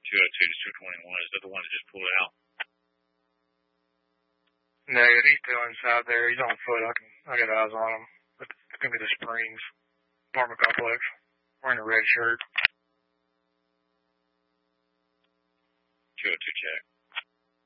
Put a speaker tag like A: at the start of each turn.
A: 202 to 221. Is that the one that just pulled out?
B: No, he's still inside there. He's on foot. I got eyes on him. It's going to be the Springs apartment complex. Wearing a red shirt.
A: 202 check.